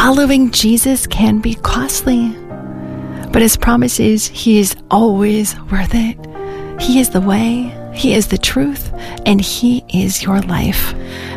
Following Jesus can be costly, but his promise is he is always worth it. He is the way, he is the truth, and he is your life.